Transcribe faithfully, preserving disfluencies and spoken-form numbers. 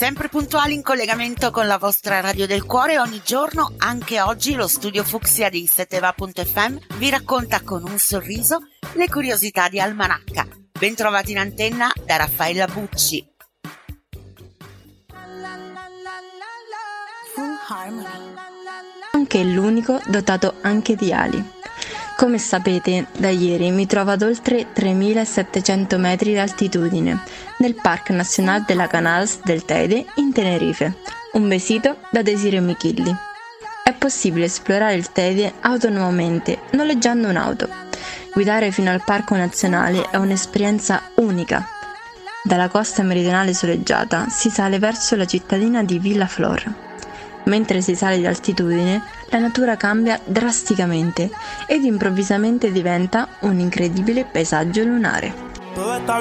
Sempre puntuali in collegamento con la vostra radio del cuore ogni giorno, anche oggi lo studio Fucsia di seteva punto effe emme vi racconta con un sorriso le curiosità di Almanacca. Bentrovati in antenna da Raffaella Bucci. Full Harmony. Anche l'unico dotato anche di ali. Come sapete, da ieri mi trovo ad oltre tremilasettecento metri di altitudine, nel Parc Nacional de la Canals del Teide in Tenerife. Un besito da Desiree Michilli. È possibile esplorare il Teide autonomamente, noleggiando un'auto. Guidare fino al Parco Nazionale è un'esperienza unica. Dalla costa meridionale soleggiata si sale verso la cittadina di Villaflor. Mentre si sale di altitudine, la natura cambia drasticamente ed improvvisamente diventa un incredibile paesaggio lunare.